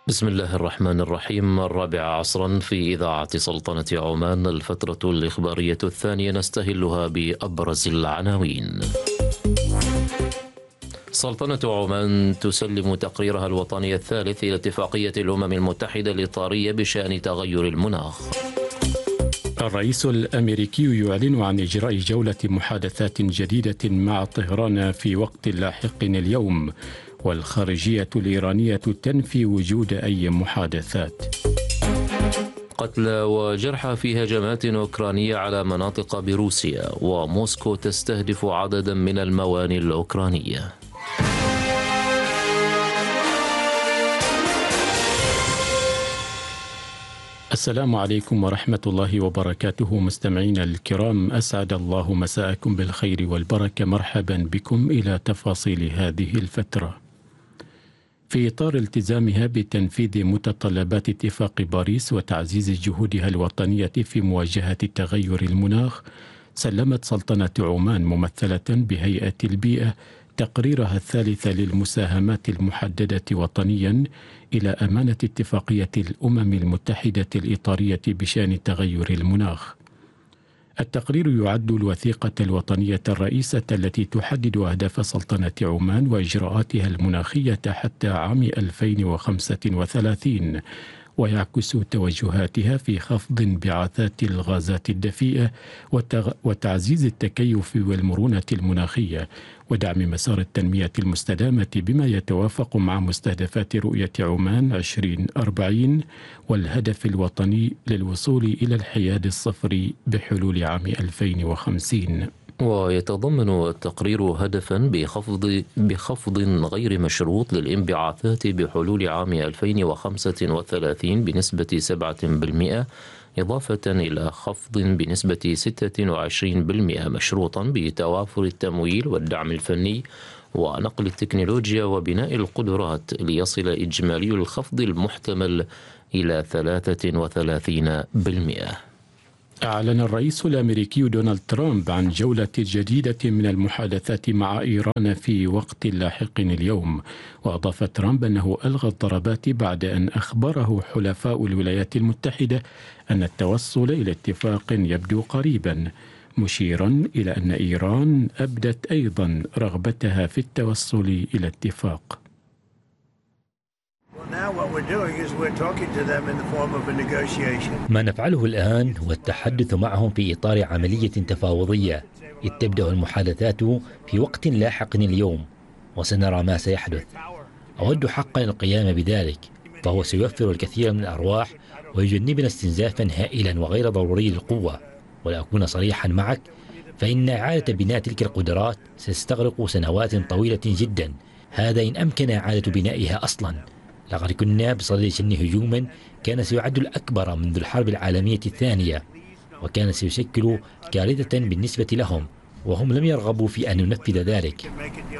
بسم الله الرحمن الرحيم. 4 عصرا في إذاعة سلطنة عمان، الفترة الإخبارية الثانية نستهلها بأبرز العناوين. سلطنة عمان تسلم تقريرها الوطني الثالث إلى اتفاقية الأمم المتحدة الإطارية بشأن تغير المناخ. الرئيس الأمريكي يعلن عن إجراء جولة محادثات جديدة مع طهران في وقت لاحق اليوم، والخارجية الإيرانية تنفي وجود أي محادثات. قتلى وجرحى في هجمات أوكرانية على مناطق بروسيا، وموسكو تستهدف عددا من الموانئ الأوكرانية. السلام عليكم ورحمة الله وبركاته. مستمعين الكرام، أسعد الله مساءكم بالخير والبركة. مرحبا بكم إلى تفاصيل هذه الفترة. في إطار التزامها بتنفيذ متطلبات اتفاق باريس وتعزيز جهودها الوطنية في مواجهة تغير المناخ، سلمت سلطنة عمان ممثلة بهيئة البيئة تقريرها الثالث للمساهمات المحددة وطنيا إلى أمانة اتفاقية الأمم المتحدة الإطارية بشأن تغير المناخ. التقرير يعد الوثيقة الوطنية الرئيسة التي تحدد أهداف سلطنة عمان وإجراءاتها المناخية حتى عام 2035، ويعكس توجهاتها في خفض انبعاثات الغازات الدفيئة وتعزيز التكيف والمرونة المناخية ودعم مسار التنمية المستدامة بما يتوافق مع مستهدفات رؤية عمان 2040 والهدف الوطني للوصول إلى الحياد الصفري بحلول عام 2050. ويتضمن التقرير هدفا بخفض غير مشروط للانبعاثات بحلول عام 2035 بنسبة 7%، إضافة إلى خفض بنسبة 26% مشروطا بتوافر التمويل والدعم الفني ونقل التكنولوجيا وبناء القدرات، ليصل إجمالي الخفض المحتمل إلى 33%. أعلن الرئيس الأمريكي دونالد ترامب عن جولة جديدة من المحادثات مع إيران في وقت لاحق اليوم، وأضاف ترامب أنه ألغى الضربات بعد أن أخبره حلفاء الولايات المتحدة أن التوصل إلى اتفاق يبدو قريبا، مشيرا إلى أن إيران أبدت أيضا رغبتها في التوصل إلى اتفاق. ما نفعله الآن هو التحدث معهم في إطار عملية تفاوضية، إذ تبدأ المحادثات في وقت لاحق اليوم، وسنرى ما سيحدث. أود حقا القيام بذلك، فهو سيوفر الكثير من الأرواح ويجنبنا استنزافا هائلا وغير ضروري للقوة. ولأكون صريحا معك، فإن إعادة بناء تلك القدرات ستستغرق سنوات طويلة جدا، هذا إن أمكن إعادة بنائها أصلا. لقد كنا بصدد شن هجوما كان سيعد الأكبر منذ الحرب العالمية الثانية، وكان سيشكل كارثة بالنسبة لهم، وهم لم يرغبوا في أن ننفذ ذلك.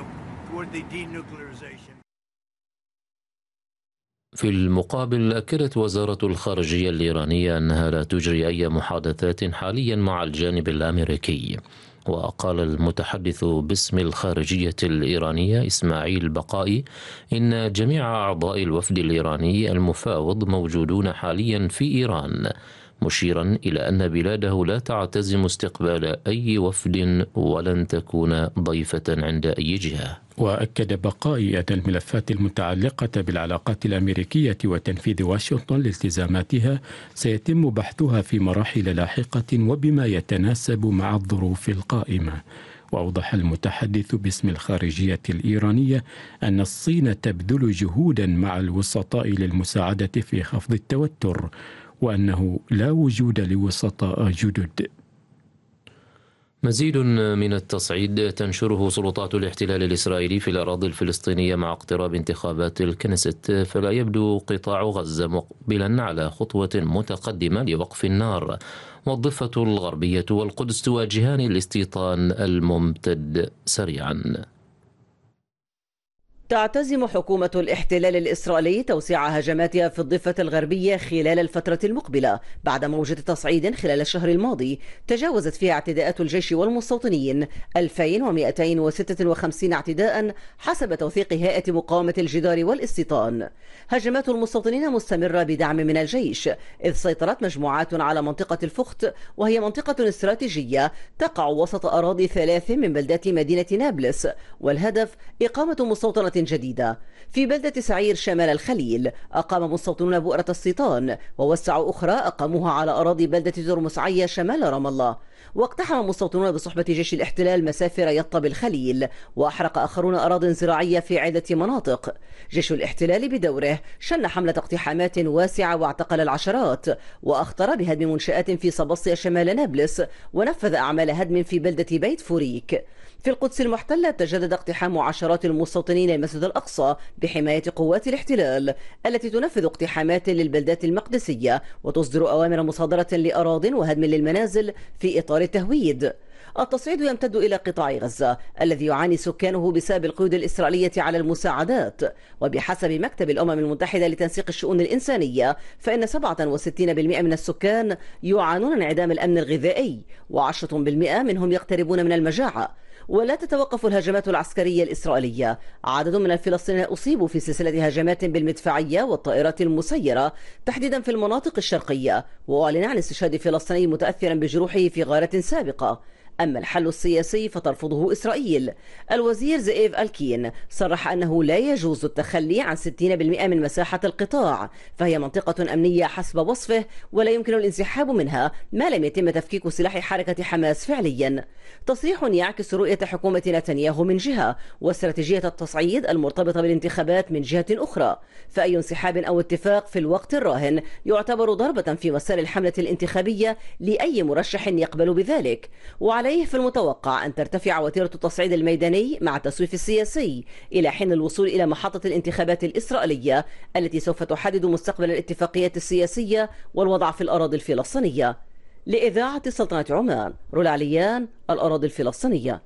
في المقابل، أكدت وزارة الخارجية الإيرانية أنها لا تجري أي محادثات حاليا مع الجانب الأمريكي. وقال المتحدث باسم الخارجية الإيرانية إسماعيل بقائي إن جميع أعضاء الوفد الإيراني المفاوض موجودون حاليا في إيران، مشيرا إلى أن بلاده لا تعتزم استقبال أي وفد ولن تكون ضيفة عند أي جهة. وأكد بقائي أن الملفات المتعلقة بالعلاقات الأمريكية وتنفيذ واشنطن لالتزاماتها سيتم بحثها في مراحل لاحقة وبما يتناسب مع الظروف القائمة. وأوضح المتحدث باسم الخارجية الإيرانية أن الصين تبذل جهودا مع الوسطاء للمساعدة في خفض التوتر، وأنه لا وجود لوسطاء جدد. مزيد من التصعيد تنشره سلطات الاحتلال الإسرائيلي في الأراضي الفلسطينية مع اقتراب انتخابات الكنيست، فلا يبدو قطاع غزة مقبلا على خطوة متقدمة لوقف النار، والضفة الغربية والقدس تواجهان الاستيطان الممتد سريعا. تعتزم حكومة الاحتلال الإسرائيلي توسيع هجماتها في الضفة الغربية خلال الفترة المقبلة بعد موجة تصعيد خلال الشهر الماضي تجاوزت فيها اعتداءات الجيش والمستوطنين 2256 اعتداء حسب توثيق هيئة مقاومة الجدار والاستيطان. هجمات المستوطنين مستمرة بدعم من الجيش، إذ سيطرت مجموعات على منطقة الفخت، وهي منطقة استراتيجية تقع وسط أراضي 3 من بلدات مدينة نابلس، والهدف إقامة مستوطنة جديدة. في بلدة سعير شمال الخليل أقام مستوطنون بؤرة استيطان، ووسعوا أخرى أقاموها على أراضي بلدة ترمس عيا شمال رام الله. واقتحم مستوطنون بصحبة جيش الاحتلال مسافر يطا بالخليل، وأحرق آخرون أراضٍ زراعية في عدة مناطق. جيش الاحتلال بدوره شن حملة اقتحامات واسعة واعتقل العشرات، وأخطر بهدم منشآت في صباصيا شمال نابلس، ونفذ أعمال هدم في بلدة بيت فوريك. في القدس المحتلة تجدد اقتحام عشرات المستوطنين المسجد الأقصى بحماية قوات الاحتلال التي تنفذ اقتحامات للبلدات المقدسية وتصدر أوامر مصادرة لأراضٍ وهدم للمنازل في إطار التهويد. التصعيد يمتد إلى قطاع غزة الذي يعاني سكانه بسبب القيود الإسرائيلية على المساعدات، وبحسب مكتب الأمم المتحدة لتنسيق الشؤون الإنسانية فإن 67% من السكان يعانون من انعدام الأمن الغذائي، و10% منهم يقتربون من المجاعة. ولا تتوقف الهجمات العسكرية الإسرائيلية. عدد من الفلسطينيين أصيبوا في سلسلة هجمات بالمدفعية والطائرات المسيرة تحديدا في المناطق الشرقية، وأعلن عن استشهاد فلسطيني متأثرا بجروحه في غارة سابقة. أما الحل السياسي فترفضه إسرائيل. الوزير زئيف ألكين صرح أنه لا يجوز التخلي عن 60% من مساحة القطاع، فهي منطقة أمنية حسب وصفه، ولا يمكن الانسحاب منها ما لم يتم تفكيك سلاح حركة حماس فعليا. تصريح يعكس رؤية حكومة نتنياهو من جهة، واستراتيجية التصعيد المرتبطة بالانتخابات من جهة أخرى، فأي انسحاب أو اتفاق في الوقت الراهن يعتبر ضربة في مسار الحملة الانتخابية لأي مرشح يقبل بذلك. وعليه في المتوقع أن ترتفع وتيرة التصعيد الميداني مع التسويف السياسي إلى حين الوصول إلى محطة الانتخابات الإسرائيلية التي سوف تحدد مستقبل الاتفاقيات السياسية والوضع في الأراضي الفلسطينية. لإذاعة سلطنة عمان، رولا عليان، الأراضي الفلسطينية.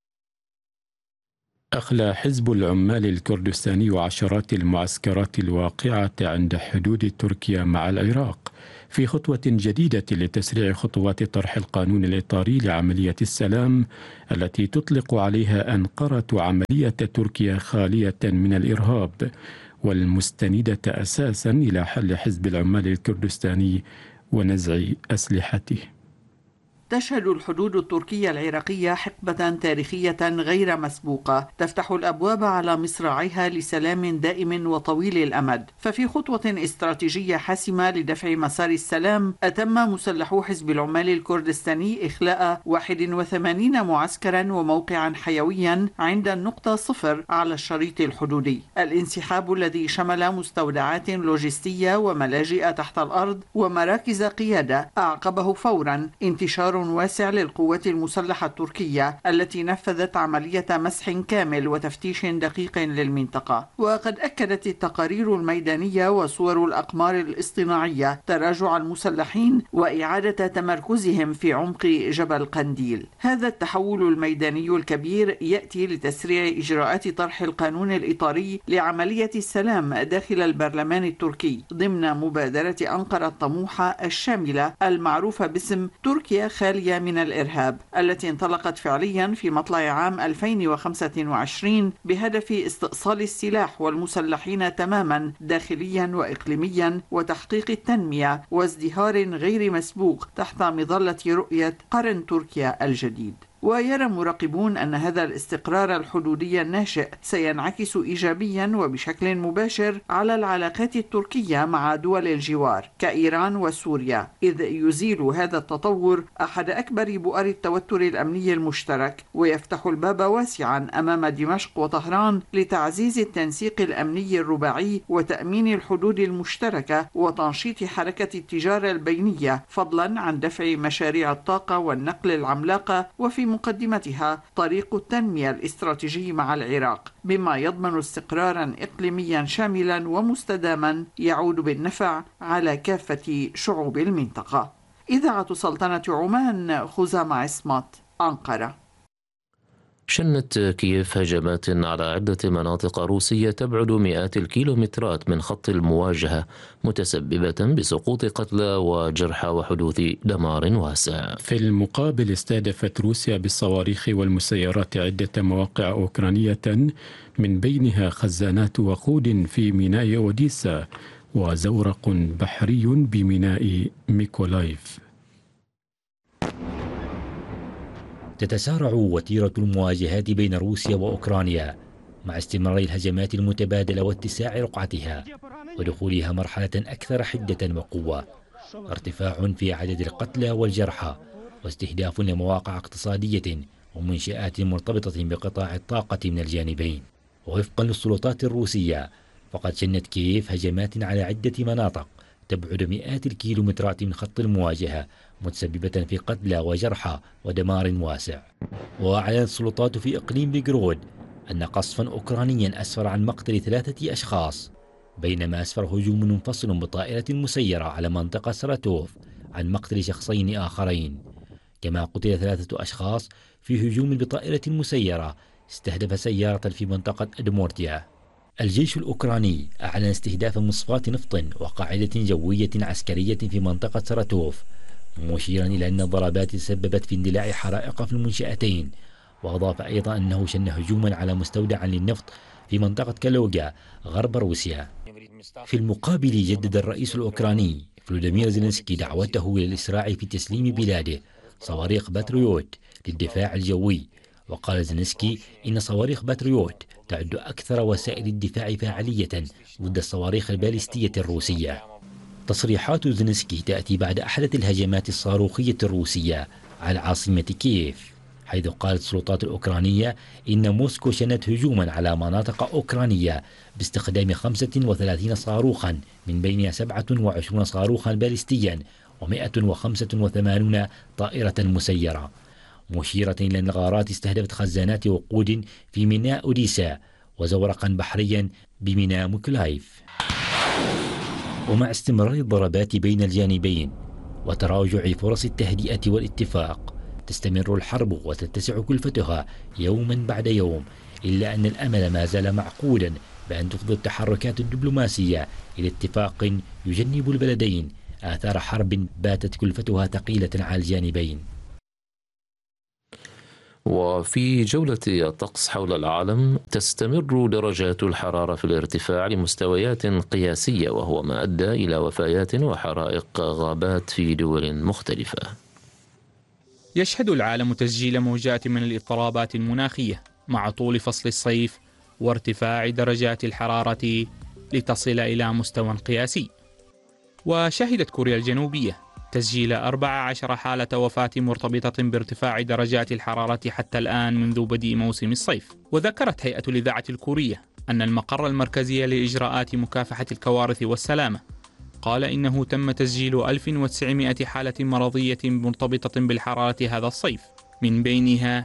أخلى حزب العمال الكردستاني عشرات المعسكرات الواقعة عند حدود تركيا مع العراق في خطوة جديدة لتسريع خطوات طرح القانون الإطاري لعملية السلام التي تطلق عليها أنقرة عملية تركيا خالية من الإرهاب، والمستندة أساسا إلى حل حزب العمال الكردستاني ونزع أسلحته. تشهد الحدود التركية العراقية حقبة تاريخية غير مسبوقة تفتح الأبواب على مصراعيها لسلام دائم وطويل الأمد. ففي خطوة استراتيجية حاسمة لدفع مسار السلام أتم مسلحو حزب العمال الكردستاني إخلاء 81 معسكرا وموقعا حيويا عند النقطة 0 على الشريط الحدودي. الانسحاب الذي شمل مستودعات لوجستية وملاجئ تحت الأرض ومراكز قيادة أعقبه فورا انتشار واسع للقوات المسلحة التركية التي نفذت عملية مسح كامل وتفتيش دقيق للمنطقة. وقد أكدت التقارير الميدانية وصور الأقمار الاصطناعية تراجع المسلحين وإعادة تمركزهم في عمق جبل قنديل. هذا التحول الميداني الكبير يأتي لتسريع إجراءات طرح القانون الإطاري لعملية السلام داخل البرلمان التركي ضمن مبادرة أنقرة الطموحة الشاملة المعروفة باسم تركيا خالية من الإرهاب، التي انطلقت فعليا في مطلع عام 2025 بهدف استئصال السلاح والمسلحين تماما داخليا وإقليميا وتحقيق التنمية وازدهار غير مسبوق تحت مظلة رؤية قرن تركيا الجديد. ويرى مراقبون أن هذا الاستقرار الحدودي الناشئ سينعكس إيجابيا وبشكل مباشر على العلاقات التركية مع دول الجوار كإيران وسوريا، إذ يزيل هذا التطور أحد أكبر بؤر التوتر الأمني المشترك، ويفتح الباب واسعا أمام دمشق وطهران لتعزيز التنسيق الأمني الرباعي وتأمين الحدود المشتركة وتنشيط حركة التجارة البينية، فضلا عن دفع مشاريع الطاقة والنقل العملاقة، وفي مقدمتها طريق التنمية الاستراتيجي مع العراق، بما يضمن استقرارا إقليميا شاملا ومستداما يعود بالنفع على كافة شعوب المنطقة. إذاعة سلطنة عمان، خزامة عصمت، أنقرة. شنت كييف هجمات على عدة مناطق روسية تبعد مئات الكيلومترات من خط المواجهة، متسببة بسقوط قتلى وجرحى وحدوث دمار واسع. في المقابل استهدفت روسيا بالصواريخ والمسيرات عدة مواقع أوكرانية، من بينها خزانات وقود في ميناء أوديسا وزورق بحري بميناء ميكولايف. تتسارع وتيرة المواجهات بين روسيا وأوكرانيا مع استمرار الهجمات المتبادلة واتساع رقعتها ودخولها مرحلة أكثر حدة وقوة. ارتفاع في عدد القتلى والجرحى واستهداف لمواقع اقتصادية ومنشآت مرتبطة بقطاع الطاقة من الجانبين. ووفقا للسلطات الروسية فقد شنت كييف هجمات على عدة مناطق تبعد مئات الكيلومترات من خط المواجهة، متسببة في قتلى وجرحى ودمار واسع. وأعلنت السلطات في إقليم بيغرود أن قصفا أوكرانيا أسفر عن مقتل 3 أشخاص، بينما أسفر هجوم منفصل بطائرة مسيرة على منطقة سراتوف عن مقتل شخصين آخرين. كما قتل 3 أشخاص في هجوم بطائرة مسيرة استهدف سيارة في منطقة أدمورتيا. الجيش الأوكراني أعلن استهداف مصفاة نفط وقاعدة جوية عسكرية في منطقة سراتوف، مشيرا إلى أن الضربات تسببت في اندلاع حرائق في المنشأتين. وأضاف أيضا أنه شن هجوما على مستودع للنفط في منطقة كالوغا غرب روسيا. في المقابل جدد الرئيس الأوكراني فلوديمير زيلينسكي دعوته إلى الإسراع في تسليم بلاده صواريخ باتريوت للدفاع الجوي. وقال زيلينسكي إن صواريخ باتريوت تعد أكثر وسائل الدفاع فاعلية ضد الصواريخ الباليستية الروسية. تصريحات زيلينسكي تأتي بعد أحدث الهجمات الصاروخية الروسية على عاصمة كييف، حيث قالت السلطات الأوكرانية إن موسكو شنت هجوما على مناطق أوكرانية باستخدام 35 صاروخا، من بينها 27 صاروخا باليستيا و185 طائرة مسيرة، مشيرة إلى أن الغارات استهدفت خزانات وقود في ميناء أوديسا وزورقا بحريا بميناء ميكولايف. ومع استمرار الضربات بين الجانبين وتراجع فرص التهدئة والاتفاق، تستمر الحرب وتتسع كلفتها يوما بعد يوم، إلا أن الأمل ما زال معقودا بأن تفضي التحركات الدبلوماسية إلى اتفاق يجنب البلدين آثار حرب باتت كلفتها ثقيلة على الجانبين. وفي جولة الطقس حول العالم، تستمر درجات الحرارة في الارتفاع لمستويات قياسية، وهو ما أدى إلى وفيات وحرائق غابات في دول مختلفة. يشهد العالم تسجيل موجات من الاضطرابات المناخية مع طول فصل الصيف وارتفاع درجات الحرارة لتصل إلى مستوى قياسي. وشهدت كوريا الجنوبية تسجيل 14 حالة وفاة مرتبطة بارتفاع درجات الحرارة حتى الآن منذ بدء موسم الصيف. وذكرت هيئة الإذاعة الكورية أن المقر المركزي لإجراءات مكافحة الكوارث والسلامة قال إنه تم تسجيل 1900 حالة مرضية مرتبطة بالحرارة هذا الصيف، من بينها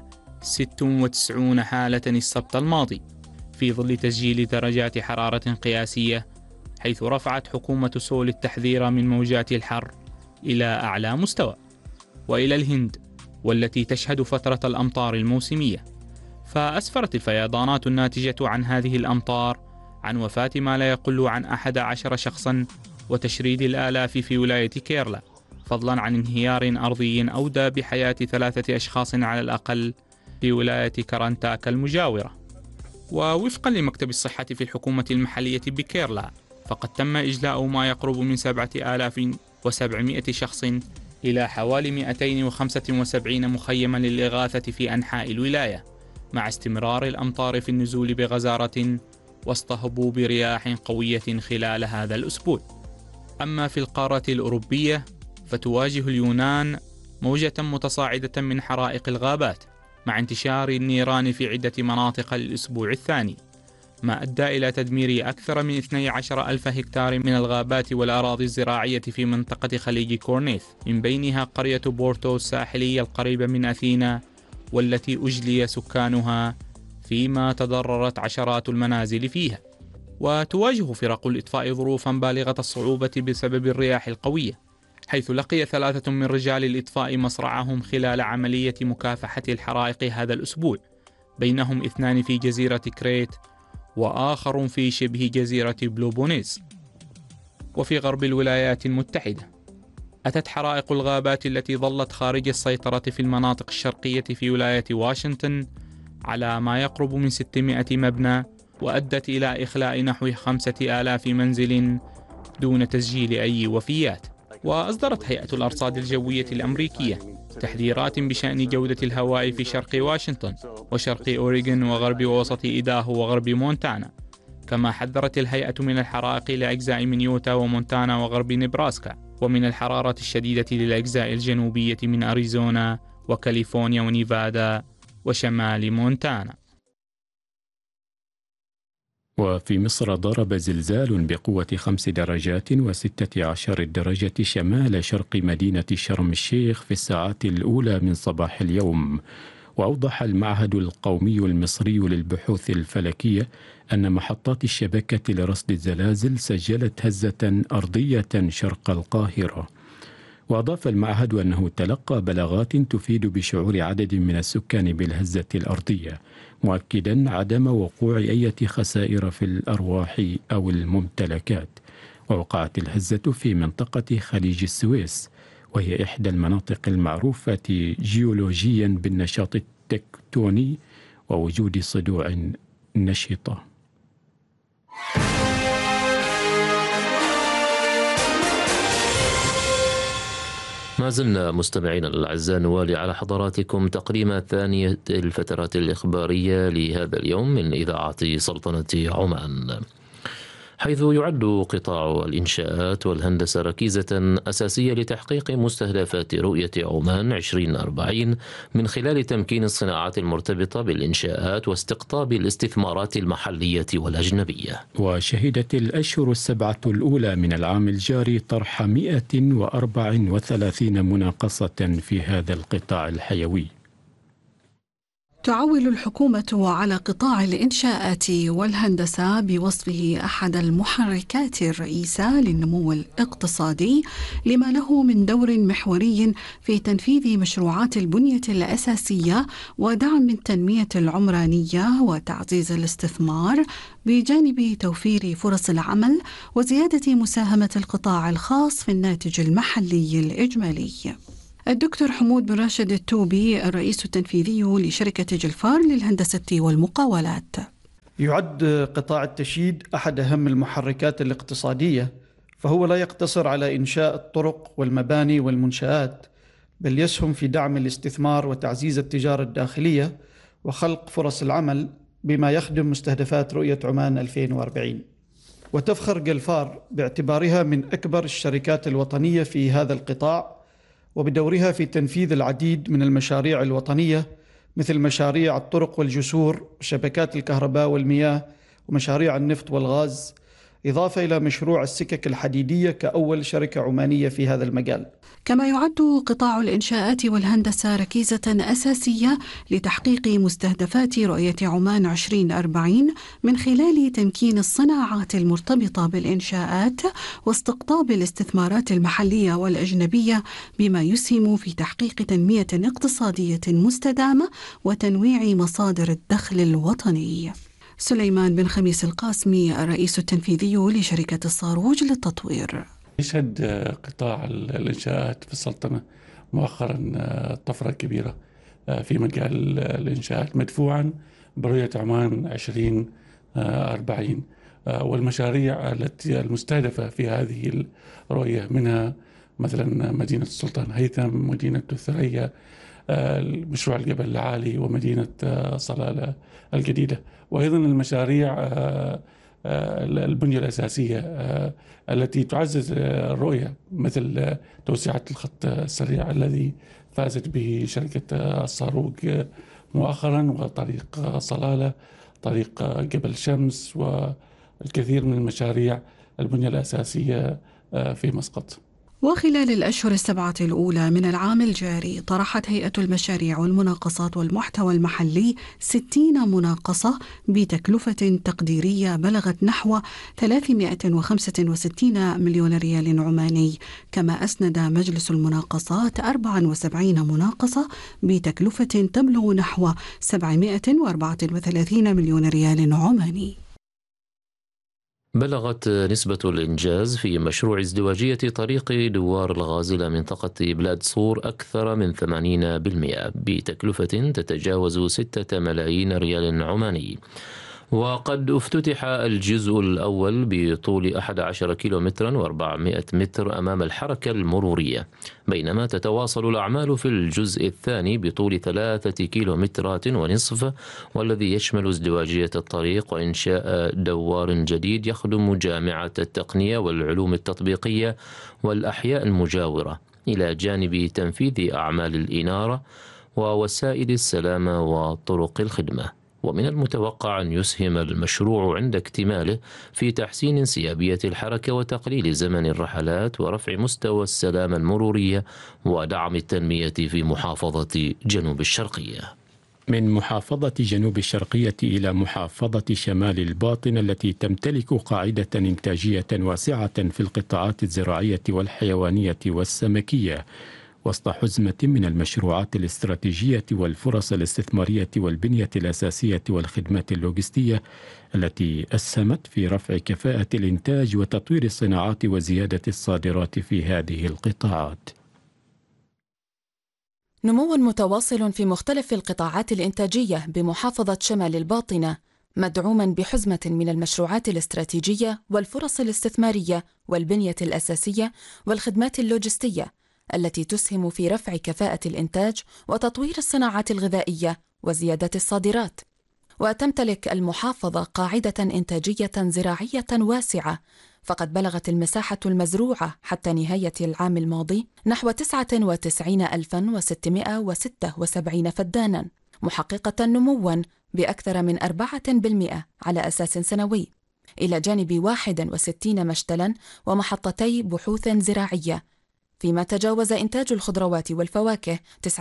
96 حالة السبت الماضي، في ظل تسجيل درجات حرارة قياسية، حيث رفعت حكومة سول التحذير من موجات الحر إلى أعلى مستوى. وإلى الهند، والتي تشهد فترة الأمطار الموسمية، فأسفرت الفيضانات الناتجة عن هذه الأمطار عن وفاة ما لا يقل عن 11 شخصا وتشريد الآلاف في ولاية كيرلا، فضلا عن انهيار أرضي أودى بحياة 3 أشخاص على الأقل في ولاية كارنتاكا المجاورة. ووفقا لمكتب الصحة في الحكومة المحلية بكيرلا، فقد تم إجلاء ما يقرب من 7700 شخص إلى حوالي 275 مخيما للإغاثة في أنحاء الولاية، مع استمرار الأمطار في النزول بغزارة وسط هبوب رياح قوية خلال هذا الأسبوع. أما في القارة الأوروبية، فتواجه اليونان موجة متصاعدة من حرائق الغابات مع انتشار النيران في عدة مناطق للأسبوع الثاني، ما أدى إلى تدمير أكثر من 12,000 هكتار من الغابات والأراضي الزراعية في منطقة خليج كورنيث، من بينها قرية بورتو الساحلية القريبة من أثينا، والتي أجلي سكانها، فيما تضررت عشرات المنازل فيها. وتواجه فرق الإطفاء ظروفا بالغة الصعوبة بسبب الرياح القوية، حيث لقي 3 من رجال الإطفاء مصرعهم خلال عملية مكافحة الحرائق هذا الأسبوع، بينهم 2 في جزيرة كريت وآخر في شبه جزيرة بلوبونيز. وفي غرب الولايات المتحدة أتت حرائق الغابات التي ظلت خارج السيطرة في المناطق الشرقية في ولاية واشنطن على ما يقرب من 600 مبنى، وأدت إلى إخلاء نحو 5000 منزل دون تسجيل أي وفيات. وأصدرت هيئة الأرصاد الجوية الأمريكية تحذيرات بشأن جودة الهواء في شرق واشنطن وشرق أوريغون وغرب ووسط إيداهو وغرب مونتانا. كما حذرت الهيئة من الحرائق لأجزاء من يوتا ومونتانا وغرب نبراسكا، ومن الحرارة الشديدة للأجزاء الجنوبية من أريزونا وكاليفورنيا ونيفادا وشمال مونتانا. وفي مصر ضرب زلزال بقوة 5 درجات و16 درجة شمال شرق مدينة شرم الشيخ في الساعات الأولى من صباح اليوم. وأوضح المعهد القومي المصري للبحوث الفلكية أن محطات الشبكة لرصد الزلازل سجلت هزة أرضية شرق القاهرة. وأضاف المعهد أنه تلقى بلاغات تفيد بشعور عدد من السكان بالهزة الأرضية، مؤكدا عدم وقوع أي خسائر في الأرواح أو الممتلكات. ووقعت الهزة في منطقة خليج السويس، وهي إحدى المناطق المعروفة جيولوجيا بالنشاط التكتوني ووجود صدوع نشطة. ما زلنا مستمعينا الأعزاء نوالي على حضراتكم تقديم ثانية الفترات الإخبارية لهذا اليوم من إذاعة سلطنة عمان، حيث يعد قطاع الإنشاءات والهندسة ركيزة أساسية لتحقيق مستهدفات رؤية عمان 2040 من خلال تمكين الصناعات المرتبطة بالإنشاءات واستقطاب الاستثمارات المحلية والأجنبية. وشهدت الأشهر السبعة الأولى من العام الجاري طرح 134 مناقصة في هذا القطاع الحيوي. تعول الحكومة على قطاع الإنشاءات والهندسة بوصفه أحد المحركات الرئيسة للنمو الاقتصادي، لما له من دور محوري في تنفيذ مشروعات البنية الأساسية ودعم التنمية العمرانية وتعزيز الاستثمار، بجانب توفير فرص العمل وزيادة مساهمة القطاع الخاص في الناتج المحلي الإجمالي. الدكتور حمود بن راشد التوبي الرئيس التنفيذي لشركة جلفار للهندسة والمقاولات. يعد قطاع التشييد أحد أهم المحركات الاقتصادية، فهو لا يقتصر على إنشاء الطرق والمباني والمنشآت، بل يسهم في دعم الاستثمار وتعزيز التجارة الداخلية وخلق فرص العمل، بما يخدم مستهدفات رؤية عمان 2040. وتفخر جلفار باعتبارها من أكبر الشركات الوطنية في هذا القطاع، وبدورها في تنفيذ العديد من المشاريع الوطنية، مثل مشاريع الطرق والجسور وشبكات الكهرباء والمياه ومشاريع النفط والغاز، إضافة إلى مشروع السكك الحديدية كأول شركة عمانية في هذا المجال. كما يعد قطاع الإنشاءات والهندسة ركيزة أساسية لتحقيق مستهدفات رؤية عمان 2040 من خلال تمكين الصناعات المرتبطة بالإنشاءات واستقطاب الاستثمارات المحلية والأجنبية، بما يسهم في تحقيق تنمية اقتصادية مستدامة وتنويع مصادر الدخل الوطني. سليمان بن خميس القاسمي الرئيس التنفيذي لشركة الصاروج للتطوير. يشهد قطاع الإنشاءات في السلطنة مؤخرا طفرة كبيرة في مجال الإنشاءات، مدفوعا برؤية عمان 2040 والمشاريع التي المستهدفة في هذه الرؤية، منها مثلا مدينة السلطان هيثم، مدينة الثريا، مشروع الجبل العالي، ومدينة صلالة الجديدة، وأيضا المشاريع البنية الأساسية التي تعزز الرؤية، مثل توسعة الخط السريع الذي فازت به شركة الصاروج مؤخرا، وطريق صلالة، طريق جبل شمس، والكثير من المشاريع البنية الأساسية في مسقط. وخلال الأشهر السبعة الأولى من العام الجاري طرحت هيئة المشاريع والمناقصات والمحتوى المحلي 60 مناقصة بتكلفة تقديرية بلغت نحو 365 مليون ريال عماني. كما أسند مجلس المناقصات 74 مناقصة بتكلفة تبلغ نحو 734 مليون ريال عماني. بلغت نسبة الإنجاز في مشروع ازدواجية طريق دوار الغاز إلى منطقة بلاد صور أكثر من 80% بتكلفة تتجاوز 6 ملايين ريال عماني. وقد افتتح الجزء الأول بطول 11 كيلومترا و400 متر أمام الحركة المرورية، بينما تتواصل الأعمال في الجزء الثاني بطول 3 كيلومترات ونصف، والذي يشمل ازدواجية الطريق وإنشاء دوار جديد يخدم جامعة التقنية والعلوم التطبيقية والأحياء المجاورة، إلى جانب تنفيذ أعمال الإنارة ووسائل السلامة وطرق الخدمة. ومن المتوقع أن يسهم المشروع عند اكتماله في تحسين انسيابية الحركة وتقليل زمن الرحلات ورفع مستوى السلامة المرورية ودعم التنمية في محافظة جنوب الشرقية. من محافظة جنوب الشرقية إلى محافظة شمال الباطنة التي تمتلك قاعدة إنتاجية واسعة في القطاعات الزراعية والحيوانية والسمكية، وسط حزمة من المشروعات الاستراتيجية والفرص الاستثمارية والبنية الأساسية والخدمات اللوجستية التي أسهمت في رفع كفاءة الإنتاج وتطوير الصناعات وزيادة الصادرات في هذه القطاعات. نمو متواصل في مختلف القطاعات الإنتاجية بمحافظة شمال الباطنة، مدعوما بحزمة من المشروعات الاستراتيجية والفرص الاستثمارية والبنية الأساسية والخدمات اللوجستية التي تسهم في رفع كفاءة الإنتاج وتطوير الصناعات الغذائية وزيادة الصادرات. وتمتلك المحافظة قاعدة إنتاجية زراعية واسعة، فقد بلغت المساحة المزروعة حتى نهاية العام الماضي نحو 99,676 فدانا، محققة نمواً بأكثر من 4% على أساس سنوي، إلى جانب 61 مشتلاً ومحطتي بحوث زراعية، فيما تجاوز إنتاج الخضروات والفواكه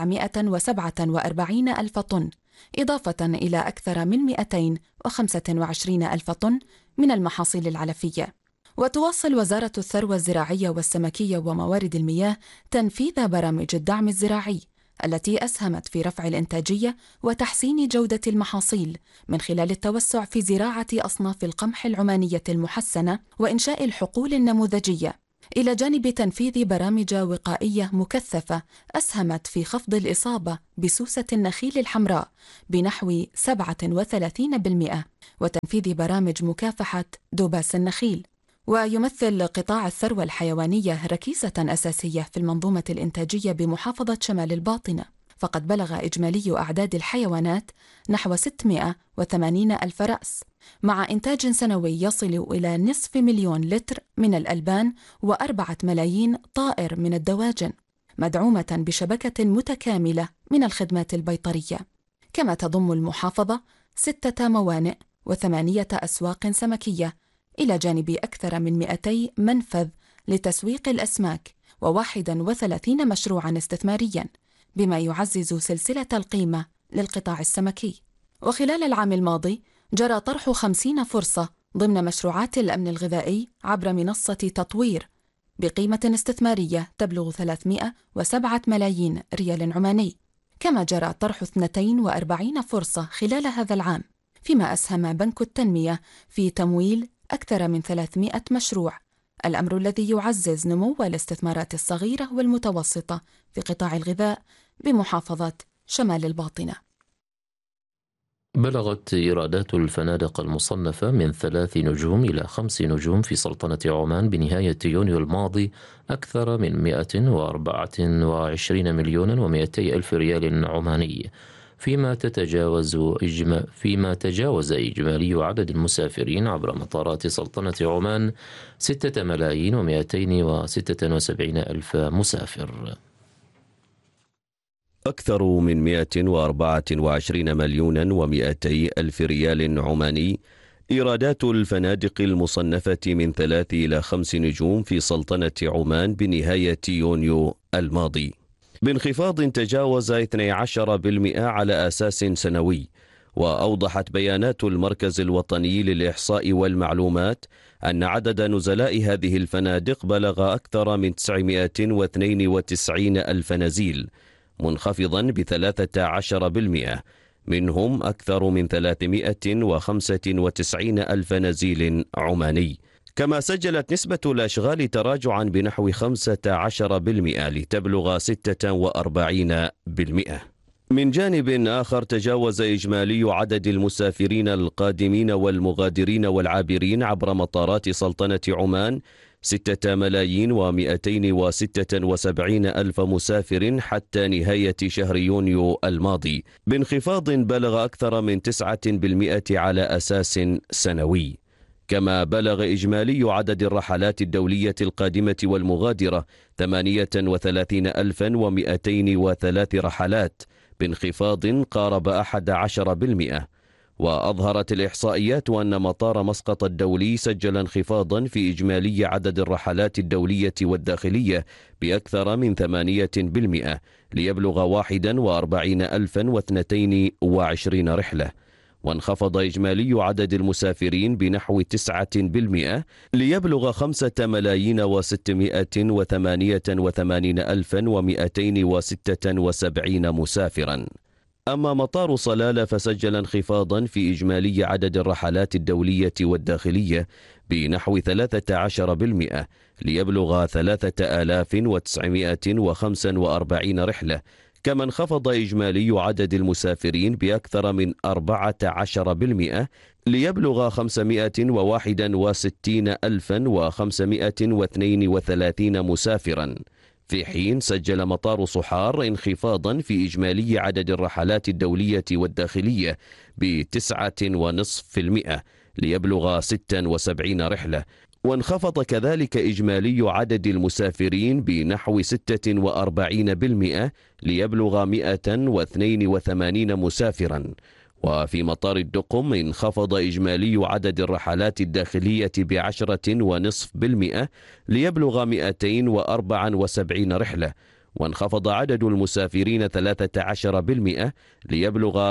947 ألف طن، إضافة إلى أكثر من 225 ألف طن من المحاصيل العلفية. وتواصل وزارة الثروة الزراعية والسمكية وموارد المياه تنفيذ برامج الدعم الزراعي التي أسهمت في رفع الإنتاجية وتحسين جودة المحاصيل من خلال التوسع في زراعة أصناف القمح العمانية المحسنة وإنشاء الحقول النموذجية، إلى جانب تنفيذ برامج وقائية مكثفة أسهمت في خفض الإصابة بسوسة النخيل الحمراء بنحو 37%، وتنفيذ برامج مكافحة دباس النخيل. ويمثل قطاع الثروة الحيوانية ركيزة أساسية في المنظومة الإنتاجية بمحافظة شمال الباطنة، فقد بلغ إجمالي أعداد الحيوانات نحو 680 ألف رأس، مع إنتاج سنوي يصل إلى 500,000 لتر من الألبان و4 ملايين طائر من الدواجن، مدعومة بشبكة متكاملة من الخدمات البيطرية. كما تضم المحافظة 6 موانئ و8 أسواق سمكية، إلى جانب أكثر من 200 منفذ لتسويق الأسماك و31 مشروعاً استثمارياً، بما يعزز سلسلة القيمة للقطاع السمكي. وخلال العام الماضي جرى طرح 50 فرصة ضمن مشروعات الأمن الغذائي عبر منصة تطوير بقيمة استثمارية تبلغ 307 ملايين ريال عماني. كما جرى طرح 42 فرصة خلال هذا العام، فيما أسهم بنك التنمية في تمويل أكثر من 300 مشروع، الأمر الذي يعزز نمو الاستثمارات الصغيرة والمتوسطة في قطاع الغذاء بمحافظة شمال الباطنة. بلغت إيرادات الفنادق المصنفة من 3 نجوم إلى 5 نجوم في سلطنة عمان بنهاية يونيو الماضي أكثر من 124 مليون و200 ألف ريال عماني، فيما تجاوز إجمالي عدد المسافرين عبر مطارات سلطنة عمان 6 ملايين و276 ألف مسافر. أكثر من 124 مليون و200 ألف ريال عماني إيرادات الفنادق المصنفة من 3 إلى 5 نجوم في سلطنة عمان بنهاية يونيو الماضي بانخفاض تجاوز 12% على أساس سنوي. وأوضحت بيانات المركز الوطني للإحصاء والمعلومات أن عدد نزلاء هذه الفنادق بلغ أكثر من 992 ألف نزيل، منخفضا ب13%، منهم أكثر من 395 ألف نزيل عماني. كما سجلت نسبة الأشغال تراجعا بنحو 15% لتبلغ 46%. من جانب آخر، تجاوز إجمالي عدد المسافرين القادمين والمغادرين والعابرين عبر مطارات سلطنة عمان 6,276,000 مسافر حتى نهاية شهر يونيو الماضي، بانخفاض بلغ أكثر من 9% على أساس سنوي. كما بلغ إجمالي عدد الرحلات الدولية القادمة والمغادرة 38,203 رحلات، بانخفاض قارب 11%. وأظهرت الإحصائيات أن مطار مسقط الدولي سجل انخفاضا في إجمالي عدد الرحلات الدولية والداخلية بأكثر من 8% ليبلغ 41,022 رحلة، وانخفض إجمالي عدد المسافرين بنحو 9% ليبلغ 5,688,276 مسافرا. أما مطار صلالة فسجل انخفاضا في إجمالي عدد الرحلات الدولية والداخلية بنحو 13% ليبلغ 3,945 رحلة، كما انخفض إجمالي عدد المسافرين بأكثر من 14% ليبلغ 561,532 مسافرا، في حين سجل مطار صحار انخفاضا في إجمالي عدد الرحلات الدولية والداخلية ب9.5% ليبلغ 76 رحلة، وانخفض كذلك إجمالي عدد المسافرين بنحو 46% ليبلغ 182 مسافرا. وفي مطار الدقم انخفض إجمالي عدد الرحلات الداخلية ب10.5% ليبلغ 274 رحلة، وانخفض عدد المسافرين 13% ليبلغ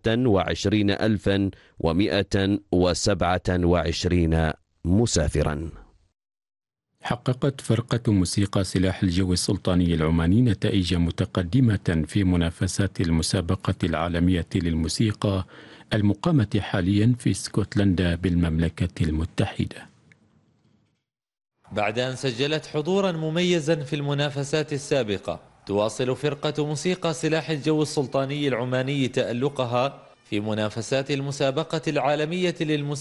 26,127 مسافرا. حققت فرقة موسيقى سلاح الجو السلطاني العماني نتائج متقدمة في منافسات المسابقة العالمية للموسيقى المقامة حاليا في اسكتلندا بالمملكة المتحدة. بعد أن سجلت حضورا مميزا في المنافسات السابقة، تواصل فرقة موسيقى سلاح الجو السلطاني العماني تألقها في منافسات المسابقة العالمية للموسيقى